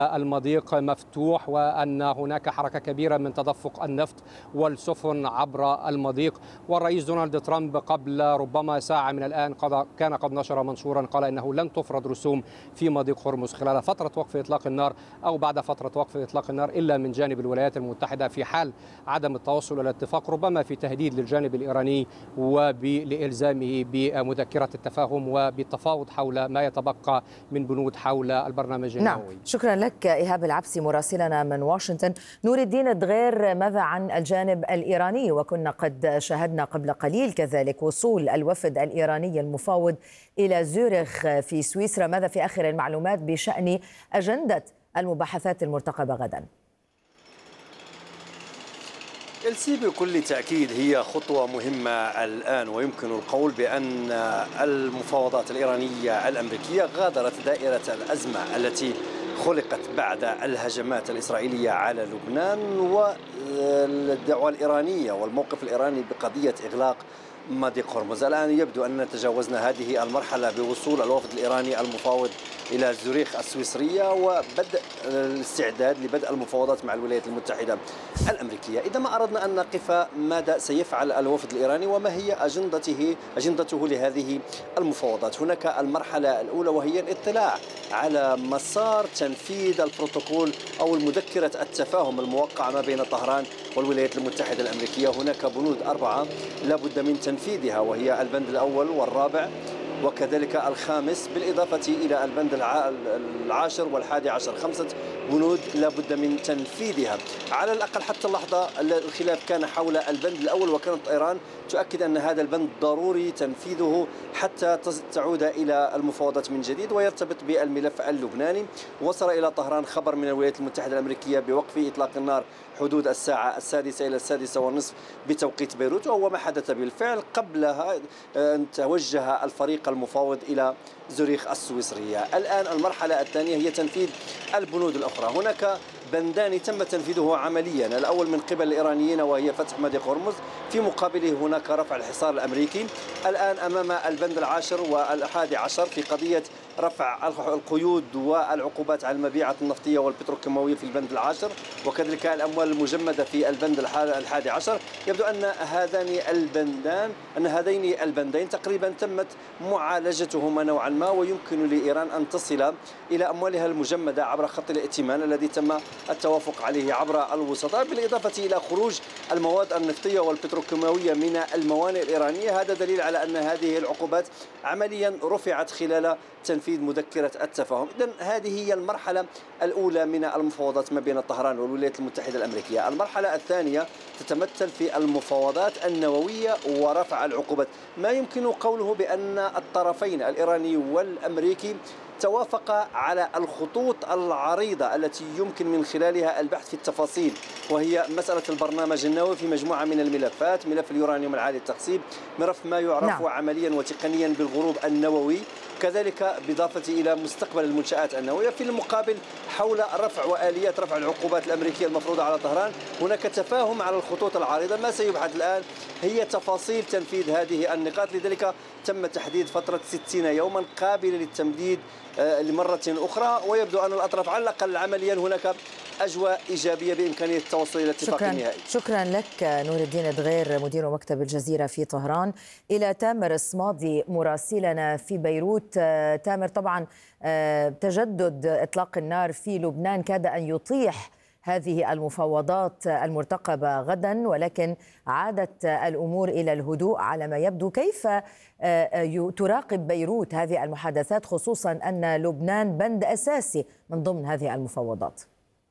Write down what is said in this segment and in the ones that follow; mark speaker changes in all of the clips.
Speaker 1: المضيق مفتوح وأن هناك حركة كبيرة من تدفق النفط والسفن عبر المضيق. والرئيس دونالد ترامب قبل ربما ساعة من الآن كان قد نشر منشورا قال إنه لن تفرض رسوم في مضيق هرمز خلال فترة وقف إطلاق النار أو بعد فترة وقف إطلاق النار إلا من جانب الولايات المتحدة في حال عدم التوصل إلى اتفاق، ربما في تهديد للجانب الإيراني ولإلزامه بمذكرة التفاهم وبالتفاوض حول ما يتبقى من بنود حول البرنامج النووي.
Speaker 2: نعم، شكرا لك إيهاب العبسي مراسلنا من واشنطن. نور الدين الدغير، ماذا عن الجانب الإيراني؟ وكنا قد شاهدنا قبل قليل كذلك وصول الوفد الإيراني المفاوض إلى زيورخ في سويسرا، ماذا في آخر المعلومات بشأن أجندة المباحثات المرتقبة غدا؟
Speaker 3: إلسي بكل تأكيد هي خطوة مهمة الآن، ويمكن القول بأن المفاوضات الإيرانية الأمريكية غادرت دائرة الأزمة التي خلقت بعد الهجمات الإسرائيلية على لبنان والدعوة الإيرانية والموقف الإيراني بقضية إغلاق مضيق هرمز. الآن يبدو أننا تجاوزنا هذه المرحلة بوصول الوفد الإيراني المفاوض إلى زوريخ السويسرية وبدء الاستعداد لبدء المفاوضات مع الولايات المتحدة الأمريكية. إذا ما أردنا أن نقف ماذا سيفعل الوفد الإيراني وما هي أجندته لهذه المفاوضات، هناك المرحلة الأولى وهي الاطلاع على مسار تنفيذ البروتوكول أو المذكرة التفاهم الموقعة ما بين طهران والولايات المتحدة الأمريكية. هناك بنود 4 لا بد من تنفيذها، وهي البند الأول والرابع وكذلك الخامس، بالإضافة إلى البند العاشر والحادي عشر. 5 بنود لا بد من تنفيذها على الأقل. حتى اللحظة الخلاف كان حول البند الأول، وكانت إيران تؤكد أن هذا البند ضروري تنفيذه حتى تعود إلى المفاوضات من جديد ويرتبط بالملف اللبناني. وصل إلى طهران خبر من الولايات المتحدة الأمريكية بوقف إطلاق النار حدود الساعة 6 إلى 6:30 بتوقيت بيروت، وهو ما حدث بالفعل. قبلها أن توجه الفريق المفاوض إلى زوريخ السويسرية. الآن المرحلة الثانية هي تنفيذ البنود الأخرى. هناك بندان تم تنفيذه عمليا، الأول من قبل الإيرانيين وهي فتح مضيق هرمز، في مقابله هناك رفع الحصار الأمريكي. الآن أمام البند العاشر والحادي عشر في قضية رفع القيود والعقوبات على المبيعات النفطية والبتروكيماوية في البند العاشر، وكذلك الأموال المجمدة في البند الحادي عشر. يبدو أن هذين البندين تقريبا تمت معالجتهما نوعا ما، ويمكن لإيران أن تصل إلى أموالها المجمدة عبر خط الائتمان الذي تم التوافق عليه عبر الوسطاء، بالإضافة إلى خروج المواد النفطية والبتروكيماوية من الموانئ الإيرانية. هذا دليل على أن هذه العقوبات عمليا رفعت خلال تنفيذ مذكرة التفاهم. إذن هذه هي المرحلة الأولى من المفاوضات ما بين طهران والولايات المتحدة الأمريكية. المرحلة الثانية تتمثل في المفاوضات النووية ورفع العقوبات. ما يمكن قوله بأن الطرفين الإيراني والأمريكي توافق على الخطوط العريضة التي يمكن من خلالها البحث في التفاصيل، وهي مسألة البرنامج النووي في مجموعة من الملفات: ملف اليورانيوم العالي التخصيب، ملف ما يعرف عمليا وتقنيا بالغروب النووي، كذلك بالإضافة إلى مستقبل المنشآت النووية. في المقابل حول رفع وآليات رفع العقوبات الأمريكية المفروضة على طهران هناك تفاهم على الخطوط العريضة. ما سيبحث الآن هي تفاصيل تنفيذ هذه النقاط، لذلك تم تحديد فترة 60 يوما قابلة للتمديد لمرة أخرى، ويبدو أن الأطراف على الأقل عمليا هناك أجواء إيجابية بإمكانية التوصل إلى اتفاق نهائي.
Speaker 2: شكرا لك نور الدين الدغير مدير مكتب الجزيرة في طهران. إلى تامر الصمادي مراسلنا في بيروت. تامر، طبعا تجدد إطلاق النار في لبنان كاد أن يطيح هذه المفاوضات المرتقبة غدا، ولكن عادت الأمور إلى الهدوء على ما يبدو. كيف تراقب بيروت هذه المحادثات، خصوصا أن لبنان بند أساسي من ضمن هذه المفاوضات؟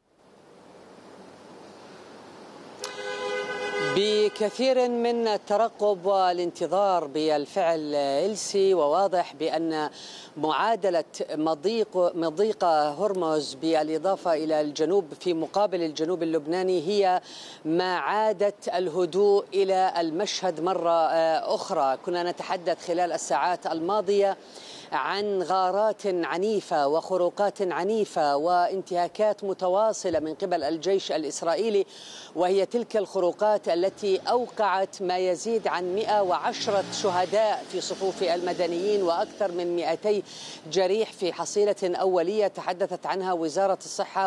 Speaker 4: بكثير من الترقب والانتظار بالفعل إلسي، وواضح بأن معادلة مضيق هرمز بالإضافة إلى الجنوب في مقابل الجنوب اللبناني هي ما عادت الهدوء إلى المشهد مرة أخرى. كنا نتحدث خلال الساعات الماضية عن غارات عنيفة وخروقات عنيفة وانتهاكات متواصلة من قبل الجيش الإسرائيلي، وهي تلك الخروقات التي أوقعت ما يزيد عن 110 شهداء في صفوف المدنيين وأكثر من 200 جريح في حصيلة أولية تحدثت عنها وزارة الصحة.